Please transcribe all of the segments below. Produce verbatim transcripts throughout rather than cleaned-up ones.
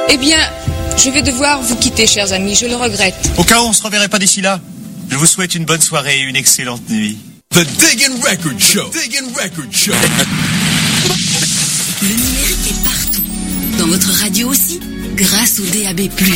Eh bien, je vais devoir vous quitter, chers amis, je le regrette. Au cas où on ne se reverrait pas d'ici là, je vous souhaite une bonne soirée et une excellente nuit. The Diggin' Record Show. Diggin' Record Show. Le numérique est partout. Dans votre radio aussi, grâce au D A B plus.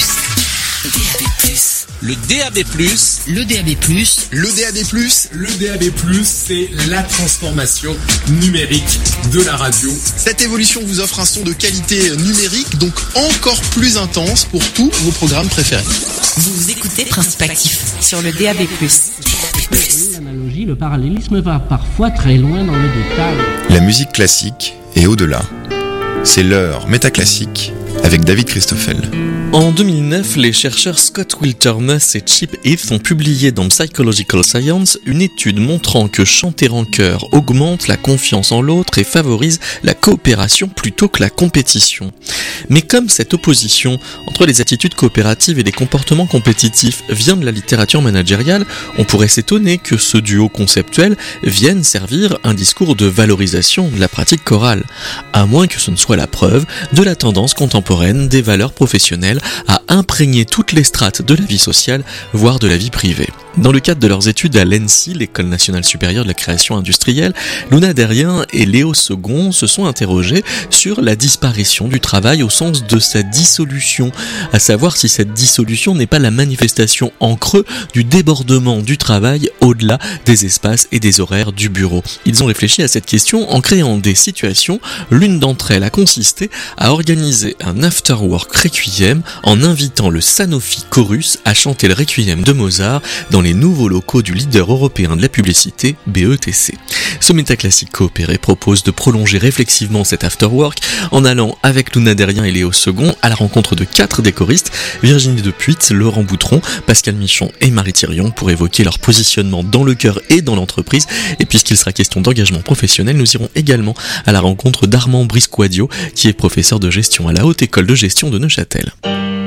D A B plus. Le D A B plus. Le D A B plus. Le D A B plus. Le D A B plus, c'est la transformation numérique de la radio. Cette évolution vous offre un son de qualité numérique, donc encore plus intense pour tous vos programmes préférés. Vous écoutez Principe Actif sur le D A B plus. D A B plus. L'analogie, le parallélisme va parfois très loin dans le détail. La musique classique et au-delà. C'est l'heure métaclassique avec David Christoffel. En deux mille neuf, les chercheurs Scott Wiltermuth et Chip Heath ont publié dans Psychological Science une étude montrant que chanter en chœur augmente la confiance en l'autre et favorise la coopération plutôt que la compétition. Mais comme cette opposition entre les attitudes coopératives et les comportements compétitifs vient de la littérature managériale, on pourrait s'étonner que ce duo conceptuel vienne servir un discours de valorisation de la pratique chorale, à moins que ce ne soit la preuve de la tendance contemporaine des valeurs professionnelles à imprégner toutes les strates de la vie sociale, voire de la vie privée. Dans le cadre de leurs études à l'E N S I, l'École nationale supérieure de la création industrielle, Luna Derrien et Léo Second se sont interrogés sur la disparition du travail au sens de sa dissolution, à savoir si cette dissolution n'est pas la manifestation en creux du débordement du travail au-delà des espaces et des horaires du bureau. Ils ont réfléchi à cette question en créant des situations. L'une d'entre elles a consisté à organiser un after-work requiem en invitant le Sanofi Chorus à chanter le requiem de Mozart dans les nouveaux locaux du leader européen de la publicité, B E T C. Ce métaclassique coopéré propose de prolonger réflexivement cet afterwork en allant avec Luna Derrien et Léo Second à la rencontre de quatre des choristes, Virginie Depuit, Laurent Boutron, Pascal Michon et Marie Thirion, pour évoquer leur positionnement dans le chœur et dans l'entreprise. Et puisqu'il sera question d'engagement professionnel, nous irons également à la rencontre d'Armand Brisquadio, qui est professeur de gestion à la Haute École de Gestion de Neuchâtel.